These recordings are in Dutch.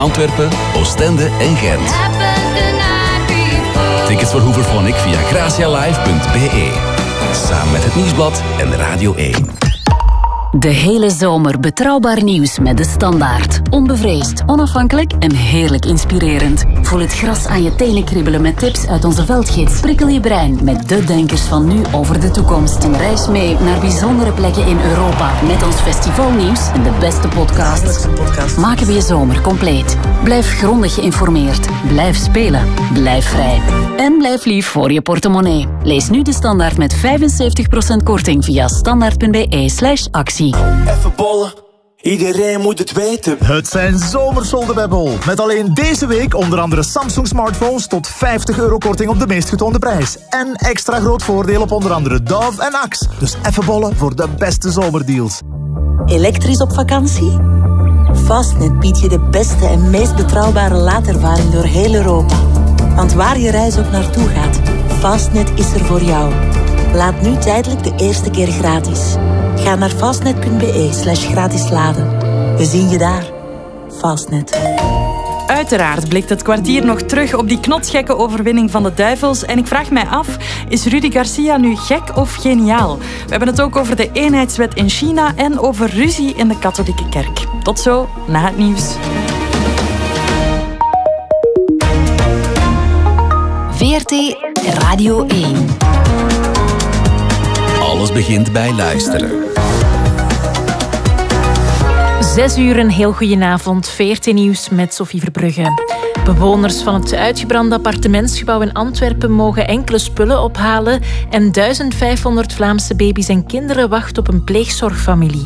Antwerpen, Oostende en Gent. Tickets voor Hooverphonic via gracialive.be. Samen met het Nieuwsblad en Radio 1. De hele zomer betrouwbaar nieuws met De Standaard. Onbevreesd, onafhankelijk en heerlijk inspirerend. Voel het gras aan je tenen kriebelen met tips uit onze veldgids. Prikkel je brein met de denkers van nu over de toekomst. En reis mee naar bijzondere plekken in Europa. Met ons festivalnieuws en de beste podcasts. Maken we je zomer compleet. Blijf grondig geïnformeerd. Blijf spelen. Blijf vrij. En blijf lief voor je portemonnee. Lees nu De Standaard met 75% korting via standaard.be/actie. Even bollen, iedereen moet het weten. Het zijn zomersolden bij Bol. Met alleen deze week onder andere Samsung smartphones tot €50 korting op de meest getoonde prijs. En extra groot voordeel op onder andere Dove en Axe. Dus even bollen voor de beste zomerdeals. Elektrisch op vakantie? Fastnet biedt je de beste en meest betrouwbare laadervaring door heel Europa. Want waar je reis ook naartoe gaat, Fastnet is er voor jou. Laat nu tijdelijk de eerste keer gratis. Ga naar fastnet.be/gratis laden. We zien je daar. Fastnet. Uiteraard blikt het kwartier nog terug op die knotsgekke overwinning van de Duivels. En ik vraag mij af, is Rudy Garcia nu gek of geniaal? We hebben het ook over de eenheidswet in China en over ruzie in de katholieke kerk. Tot zo, na het nieuws. VRT Radio 1. Alles begint bij luisteren. 6 uur, een heel goedenavond. VRT Nieuws met Sophie Verbrugge. Bewoners van het uitgebrande appartementsgebouw in Antwerpen mogen enkele spullen ophalen en 1500 Vlaamse baby's en kinderen wachten op een pleegzorgfamilie.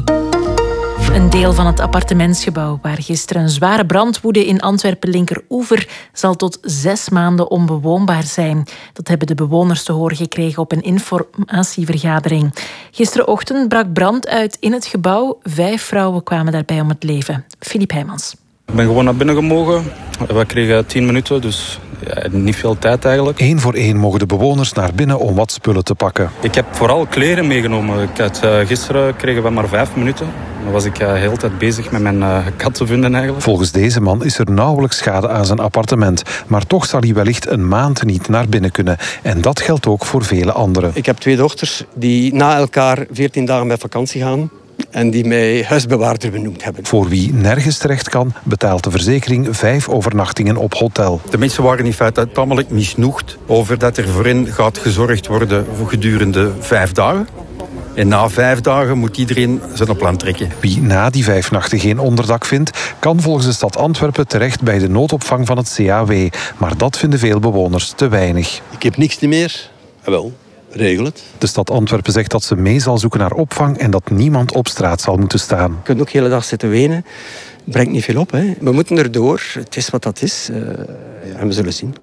Een deel van het appartementsgebouw waar gisteren een zware brand woedde in Antwerpen-Linkeroever zal tot 6 maanden onbewoonbaar zijn. Dat hebben de bewoners te horen gekregen op een informatievergadering. Gisterenochtend brak brand uit in het gebouw. 5 vrouwen kwamen daarbij om het leven. Filip Heijmans. Ik ben gewoon naar binnen gemogen. We kregen 10 minuten, dus niet veel tijd eigenlijk. 1 voor 1 mogen de bewoners naar binnen om wat spullen te pakken. Ik heb vooral kleren meegenomen. Gisteren kregen we maar 5 minuten. Dan was ik de hele tijd bezig met mijn kat te vinden eigenlijk. Volgens deze man is er nauwelijks schade aan zijn appartement. Maar toch zal hij wellicht een maand niet naar binnen kunnen. En dat geldt ook voor vele anderen. Ik heb 2 dochters die na elkaar 14 dagen met vakantie gaan. En die mij huisbewaarder benoemd hebben. Voor wie nergens terecht kan, betaalt de verzekering 5 overnachtingen op hotel. De mensen waren in feite tamelijk misnoegd over dat er voor hen gaat gezorgd worden voor gedurende 5 dagen. En na 5 dagen moet iedereen zijn plan trekken. Wie na die 5 nachten geen onderdak vindt, kan volgens de stad Antwerpen terecht bij de noodopvang van het CAW. Maar dat vinden veel bewoners te weinig. Ik heb niks meer. Jawel. Regel het. De stad Antwerpen zegt dat ze mee zal zoeken naar opvang en dat niemand op straat zal moeten staan. Je kunt ook de hele dag zitten wenen. Brengt niet veel op. Hè. We moeten erdoor. Het is wat dat is. En we zullen zien.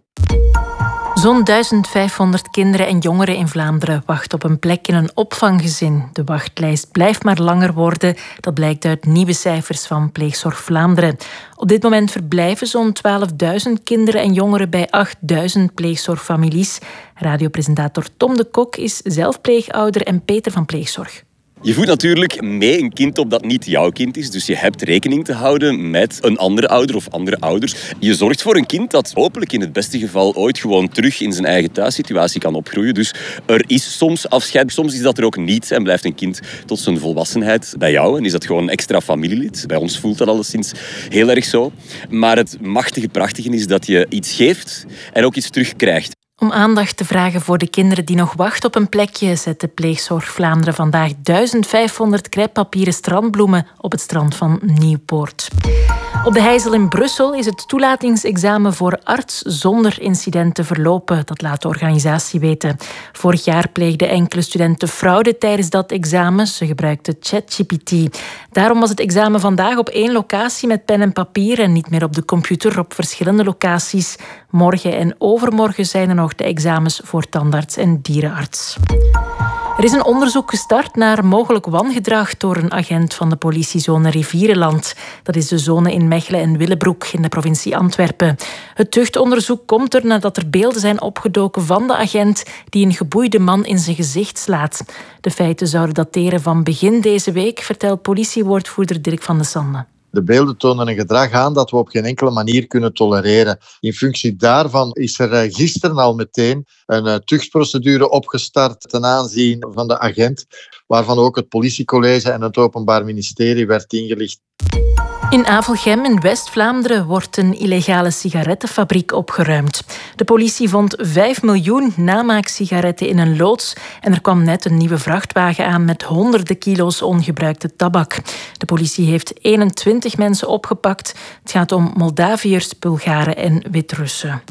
Zo'n 1500 kinderen en jongeren in Vlaanderen wachten op een plek in een opvanggezin. De wachtlijst blijft maar langer worden. Dat blijkt uit nieuwe cijfers van Pleegzorg Vlaanderen. Op dit moment verblijven zo'n 12.000 kinderen en jongeren bij 8.000 pleegzorgfamilies. Radiopresentator Tom de Kok is zelf pleegouder en Peter van Pleegzorg. Je voedt natuurlijk mee een kind op dat niet jouw kind is. Dus je hebt rekening te houden met een andere ouder of andere ouders. Je zorgt voor een kind dat hopelijk in het beste geval ooit gewoon terug in zijn eigen thuissituatie kan opgroeien. Dus er is soms afscheid. Soms is dat er ook niet en blijft een kind tot zijn volwassenheid bij jou. En is dat gewoon een extra familielid. Bij ons voelt dat alleszins heel erg zo. Maar het machtige, prachtige is dat je iets geeft en ook iets terugkrijgt. Om aandacht te vragen voor de kinderen die nog wachten op een plekje, zet de Pleegzorg Vlaanderen vandaag 1500 krijtpapieren strandbloemen op het strand van Nieuwpoort. Op de Heijzel in Brussel is het toelatingsexamen voor arts zonder incidenten verlopen. Dat laat de organisatie weten. Vorig jaar pleegden enkele studenten fraude tijdens dat examen. Ze gebruikten ChatGPT. Daarom was het examen vandaag op 1 locatie met pen en papier en niet meer op de computer op verschillende locaties. Morgen en overmorgen zijn er nog de examens voor tandarts en dierenarts. Er is een onderzoek gestart naar mogelijk wangedrag door een agent van de politiezone Rivierenland. Dat is de zone in Mechelen en Willebroek in de provincie Antwerpen. Het tuchtonderzoek komt er nadat er beelden zijn opgedoken van de agent die een geboeide man in zijn gezicht slaat. De feiten zouden dateren van begin deze week, vertelt politiewoordvoerder Dirk van de Sande. De beelden tonen een gedrag aan dat we op geen enkele manier kunnen tolereren. In functie daarvan is er gisteren al meteen een tuchtprocedure opgestart ten aanzien van de agent, waarvan ook het politiecollege en het Openbaar Ministerie werd ingelicht. In Avelgem in West-Vlaanderen wordt een illegale sigarettenfabriek opgeruimd. De politie vond 5 miljoen namaaksigaretten in een loods en er kwam net een nieuwe vrachtwagen aan met honderden kilo's ongebruikte tabak. De politie heeft 21 mensen opgepakt. Het gaat om Moldaviërs, Bulgaren en Wit-Russen.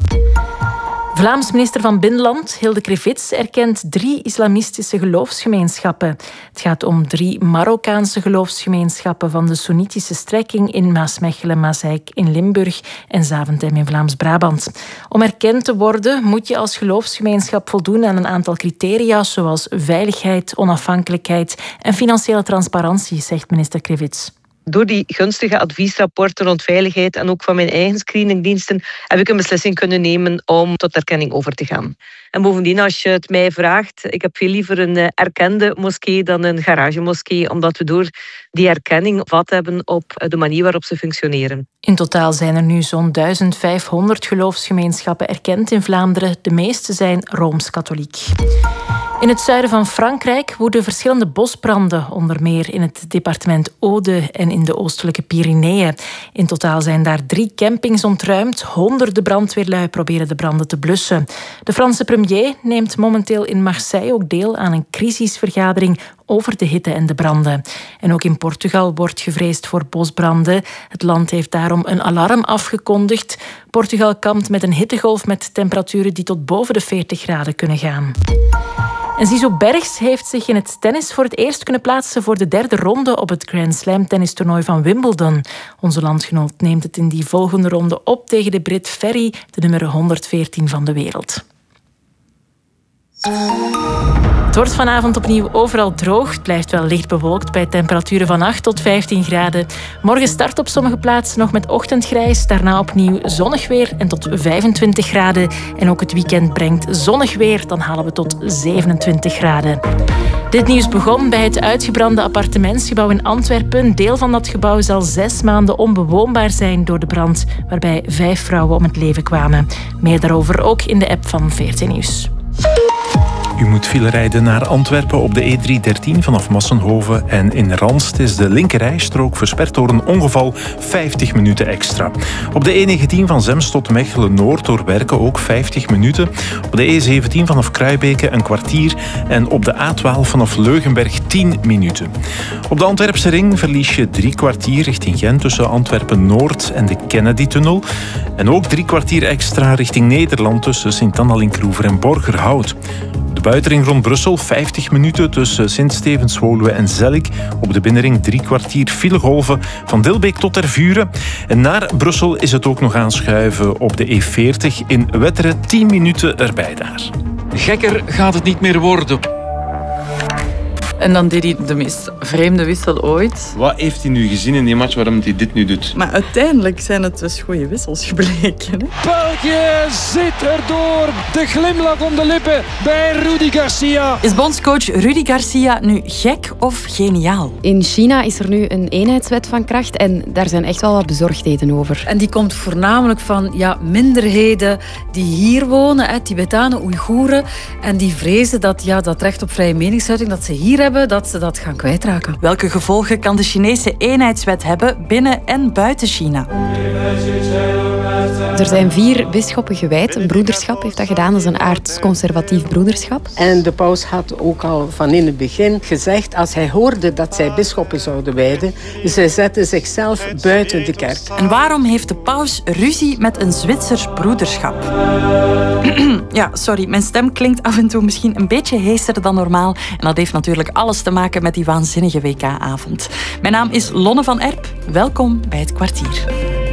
Vlaams minister van Binnenland, Hilde Krevits, erkent 3 islamistische geloofsgemeenschappen. Het gaat om 3 Marokkaanse geloofsgemeenschappen van de Soenitische strekking in Maasmechelen, Maaseik in Limburg en Zaventem in Vlaams-Brabant. Om erkend te worden moet je als geloofsgemeenschap voldoen aan een aantal criteria zoals veiligheid, onafhankelijkheid en financiële transparantie, zegt minister Krevits. Door die gunstige adviesrapporten rond veiligheid en ook van mijn eigen screeningdiensten heb ik een beslissing kunnen nemen om tot erkenning over te gaan. En bovendien, als je het mij vraagt, ik heb veel liever een erkende moskee dan een garagemoskee, omdat we door die erkenning vat hebben op de manier waarop ze functioneren. In totaal zijn er nu zo'n 1500 geloofsgemeenschappen erkend in Vlaanderen. De meeste zijn Rooms-katholiek. In het zuiden van Frankrijk woeden verschillende bosbranden, onder meer in het departement Aude en in de oostelijke Pyreneeën. In totaal zijn daar 3 campings ontruimd. Honderden brandweerlui proberen de branden te blussen. De Franse premier neemt momenteel in Marseille ook deel aan een crisisvergadering over de hitte en de branden. En ook in Portugal wordt gevreesd voor bosbranden. Het land heeft daarom een alarm afgekondigd. Portugal kampt met een hittegolf met temperaturen die tot boven de 40 graden kunnen gaan. En Zizou Bergs heeft zich in het tennis voor het eerst kunnen plaatsen voor de 3e ronde op het Grand Slam tennistoernooi van Wimbledon. Onze landgenoot neemt het in die volgende ronde op tegen de Brit Ferry, de nummer 114 van de wereld. Het wordt vanavond opnieuw overal droog. Het blijft wel licht bewolkt bij temperaturen van 8 tot 15 graden. Morgen start op sommige plaatsen nog met ochtendgrijs. Daarna opnieuw zonnig weer en tot 25 graden. En ook het weekend brengt zonnig weer. Dan halen we tot 27 graden. Dit nieuws begon bij het uitgebrande appartementsgebouw in Antwerpen. Een deel van dat gebouw zal 6 maanden onbewoonbaar zijn door de brand, waarbij 5 vrouwen om het leven kwamen. Meer daarover ook in de app van VRT Nieuws. U moet file rijden naar Antwerpen op de E313 vanaf Massenhoven. En in Ranst is de linkerrijstrook versperd door een ongeval 50 minuten extra. Op de E19 van Zems tot Mechelen-Noord door werken ook 50 minuten. Op de E17 vanaf Kruibeke een kwartier. En op de A12 vanaf Leugenberg 10 minuten. Op de Antwerpse ring verlies je 3 kwartier richting Gent tussen Antwerpen-Noord en de Kennedy-tunnel. En ook 3 kwartier extra richting Nederland tussen Sint-Anna-Linkroever en Borgerhout. De buitenring rond Brussel 50 minuten tussen Sint-Stevens-Woluwe en Zellik. Op de binnenring 3 kwartier filegolven van Dilbeek tot Tervuren. En naar Brussel is het ook nog aanschuiven op de E40 in Wetteren. 10 minuten erbij daar. Gekker gaat het niet meer worden. En dan deed hij de meest vreemde wissel ooit. Wat heeft hij nu gezien in die match waarom hij dit nu doet? Maar uiteindelijk zijn het dus goede wissels gebleken. Hè? België zit erdoor. De glimlach om de lippen bij Rudi Garcia. Is bondscoach Rudi Garcia nu gek of geniaal? In China is er nu een eenheidswet van kracht en daar zijn echt wel wat bezorgdheden over. En die komt voornamelijk van minderheden die hier wonen, Tibetanen, Oeigoeren. En die vrezen dat dat recht op vrije meningsuiting dat ze hier hebben, dat ze dat gaan kwijtraken. Welke gevolgen kan de Chinese eenheidswet hebben binnen en buiten China? Er zijn 4 bisschoppen gewijd. Een broederschap heeft dat gedaan. Dat is een aardsconservatief broederschap. En de paus had ook al van in het begin gezegd, als hij hoorde dat zij bisschoppen zouden wijden, zij zetten zichzelf buiten de kerk. En waarom heeft de paus ruzie met een Zwitsers broederschap? Ja, sorry, mijn stem klinkt af en toe misschien een beetje heeser dan normaal. En dat heeft natuurlijk alles te maken met die waanzinnige WK-avond. Mijn naam is Lonne van Erp. Welkom bij Het Kwartier.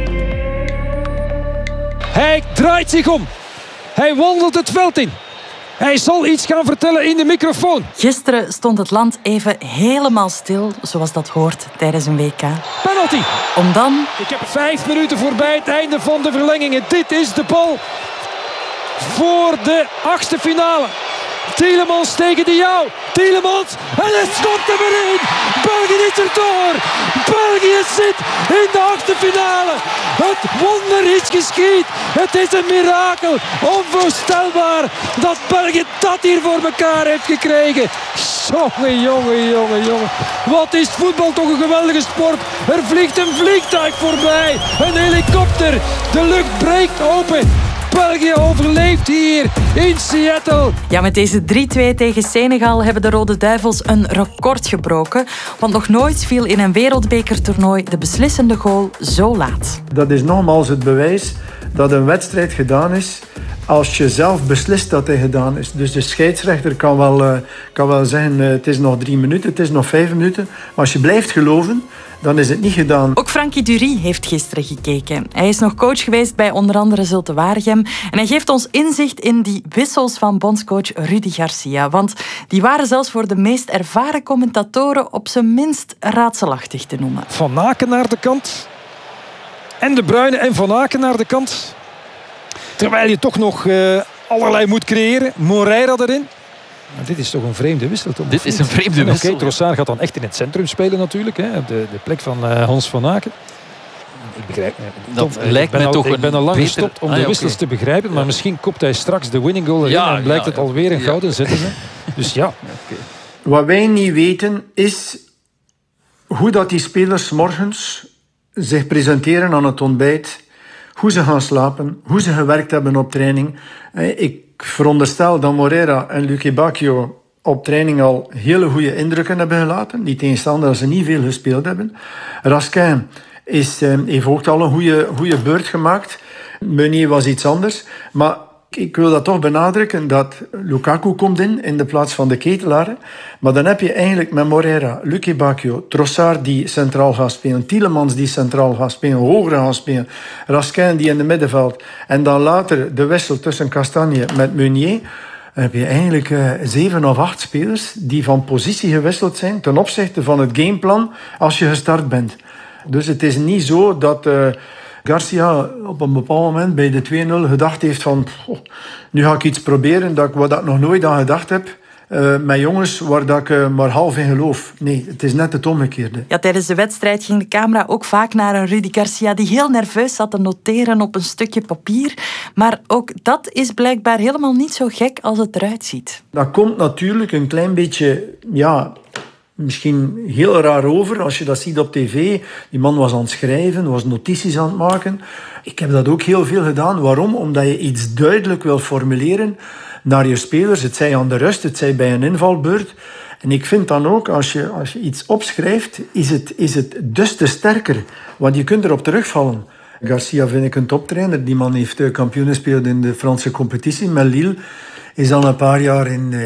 Hij draait zich om. Hij wandelt het veld in. Hij zal iets gaan vertellen in de microfoon. Gisteren stond het land even helemaal stil, zoals dat hoort tijdens een WK. Penalty. Om dan... Ik heb 5 minuten voorbij het einde van de verlengingen. Dit is de bal voor de 8e finale. Tielemans tegen de Jou. Tielemans. En hij schopt hem erin. België is er door. België zit in de achtste finale. Het wonder is geschied. Het is een mirakel. Onvoorstelbaar dat België dat hier voor elkaar heeft gekregen. Jongen. Wat is voetbal toch een geweldige sport. Er vliegt een vliegtuig voorbij. Een helikopter. De lucht breekt open. België overleeft hier in Seattle. Ja, met deze 3-2 tegen Senegal hebben de Rode Duivels een record gebroken. Want nog nooit viel in een wereldbekertoernooi de beslissende goal zo laat. Dat is nogmaals het bewijs dat een wedstrijd gedaan is als je zelf beslist dat hij gedaan is. Dus de scheidsrechter kan wel zeggen het is nog 3 minuten, het is nog 5 minuten. Maar als je blijft geloven, dan is het niet gedaan. Ook Frankie Dury heeft gisteren gekeken. Hij is nog coach geweest bij onder andere Zulte Waregem. En hij geeft ons inzicht in die wissels van bondscoach Rudi Garcia. Want die waren zelfs voor de meest ervaren commentatoren op zijn minst raadselachtig te noemen. Van Aken naar de kant. En De Bruyne en Van Aken naar de kant. Terwijl je toch nog allerlei moet creëren. Moreira erin. Maar dit is toch een vreemde wissel, toch? Dit is een vreemde wissel. Oké, Trossard gaat dan echt in het centrum spelen natuurlijk. Hè, op de plek van Hans van Aken. Ik begrijp dat lijkt mij toch. Ik ben al lang gestopt om de wissels te begrijpen. Maar misschien kopt hij straks de winning goal erin. En blijkt het alweer een gouden zet te zijn. Dus ja. Wat wij niet weten is hoe dat die spelers morgens zich presenteren aan het ontbijt. Hoe ze gaan slapen. Hoe ze gewerkt hebben op training. Ik veronderstel dat Moreira en Luque Bacchio op training al hele goede indrukken hebben gelaten. Niet tegenstaande dat ze niet veel gespeeld hebben. Raskin heeft ook al een goede beurt gemaakt. Meunier was iets anders. Maar ik wil dat toch benadrukken dat Lukaku komt in de plaats van de Ketelaar. Maar dan heb je eigenlijk met Moreira, Luque Bacchio, Trossard die centraal gaat spelen, Tielemans die centraal gaat spelen, hoger gaat spelen, Raskin die in het middenveld. En dan later de wissel tussen Castagne met Meunier. Dan heb je eigenlijk 7 of 8 spelers die van positie gewisseld zijn ten opzichte van het gameplan als je gestart bent. Dus het is niet zo dat Garcia op een bepaald moment bij de 2-0 gedacht heeft van nu ga ik iets proberen wat ik nog nooit aan gedacht heb. Met jongens waar dat ik maar half in geloof. Nee, het is net het omgekeerde. Ja, tijdens de wedstrijd ging de camera ook vaak naar een Rudi Garcia die heel nerveus zat te noteren op een stukje papier. Maar ook dat is blijkbaar helemaal niet zo gek als het eruit ziet. Dat komt natuurlijk een klein beetje, misschien heel raar over als je dat ziet op tv. Die man was aan het schrijven, was notities aan het maken. Ik heb dat ook heel veel gedaan. Waarom? Omdat je iets duidelijk wil formuleren naar je spelers. Het zij aan de rust, het zij bij een invalbeurt. En ik vind dan ook, als je iets opschrijft, is het dus te sterker. Want je kunt erop terugvallen. Garcia vind ik een toptrainer. Die man heeft kampioen gespeeld in de Franse competitie met Lille. Is al een paar jaar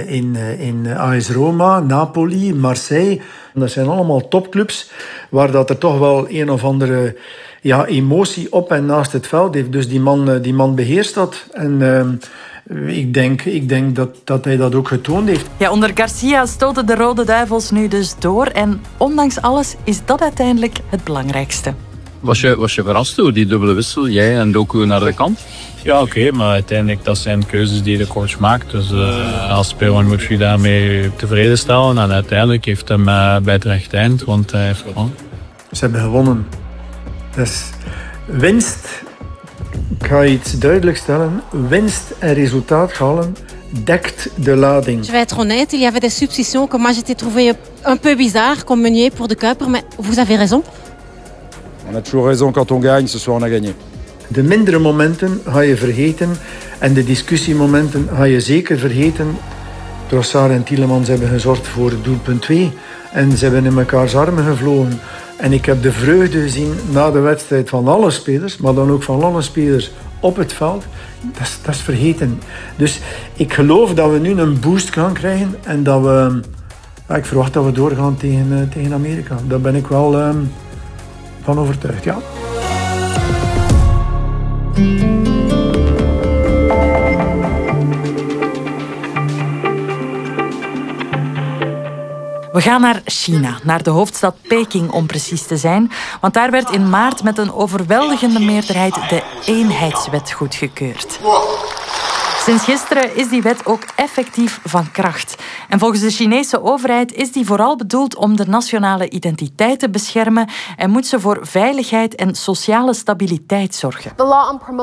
in AS Roma, Napoli, Marseille. Dat zijn allemaal topclubs waar dat er toch wel een of andere emotie op en naast het veld heeft. Dus die man beheerst dat. En ik denk dat hij dat ook getoond heeft. Ja, onder Garcia stoten de Rode Duivels nu dus door. En ondanks alles is dat uiteindelijk het belangrijkste. Was je verrast door die dubbele wissel? Jij en Doku naar de kant? Ja, oké, maar uiteindelijk dat zijn keuzes die de coach maakt. Dus als speler moet je daarmee tevreden stellen. En uiteindelijk heeft hem bij het rechte eind, want hij heeft gewonnen. Ze hebben gewonnen. Dus winst, ik ga iets duidelijk stellen, winst en resultaat halen dekt de lading. Je vais être honnête, il y avait des substitutions que moi j'étais trouvé un peu bizarre, comme Meunier pour de Kuiper, mais vous avez raison. On a toujours raison quand on gagne, ce soir on a gagné. De mindere momenten ga je vergeten en de discussiemomenten ga je zeker vergeten. Trossard en Tielemans hebben gezorgd voor doelpunt 2 en ze hebben in mekaars armen gevlogen. En ik heb de vreugde gezien na de wedstrijd van alle spelers, maar dan ook van alle spelers op het veld. Dat is vergeten. Dus ik geloof dat we nu een boost gaan krijgen en dat we... ik verwacht dat we doorgaan tegen Amerika. Daar ben ik wel van overtuigd, ja. We gaan naar China, naar de hoofdstad Peking om precies te zijn. Want daar werd in maart met een overweldigende meerderheid de eenheidswet goedgekeurd. Sinds gisteren is die wet ook effectief van kracht. En volgens de Chinese overheid is die vooral bedoeld om de nationale identiteit te beschermen en moet ze voor veiligheid en sociale stabiliteit zorgen.